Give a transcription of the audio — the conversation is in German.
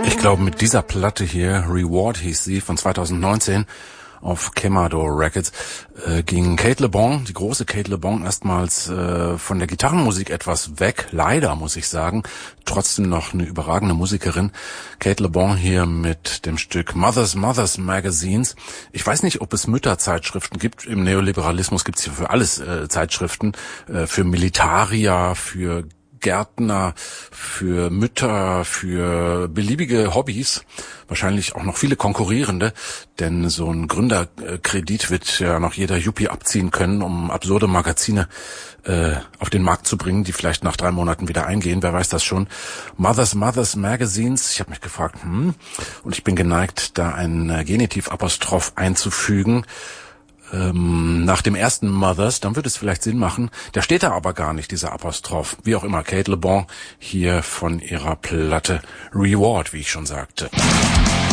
Ich glaube, mit dieser Platte hier, Reward hieß sie, von 2019 auf Kemador Records, ging Cate Le Bon, die große Cate Le Bon, erstmals von der Gitarrenmusik etwas weg. Leider, muss ich sagen. Trotzdem noch eine überragende Musikerin. Cate Le Bon hier mit dem Stück Mothers Magazines. Ich weiß nicht, ob es Mütterzeitschriften gibt. Im Neoliberalismus gibt es hier für alles Zeitschriften. Für Militarier, für Gärtner, für Mütter, für beliebige Hobbys, wahrscheinlich auch noch viele konkurrierende, denn so ein Gründerkredit wird ja noch jeder Yuppie abziehen können, um absurde Magazine auf den Markt zu bringen, die vielleicht nach 3 Monaten wieder eingehen, wer weiß das schon. Mothers Magazines, ich habe mich gefragt, und ich bin geneigt, da ein Genitivapostroph einzufügen, nach dem ersten Mothers, dann würde es vielleicht Sinn machen. Der steht da aber gar nicht, dieser Apostroph. Wie auch immer, Cate Le Bon hier von ihrer Platte Reward, wie ich schon sagte.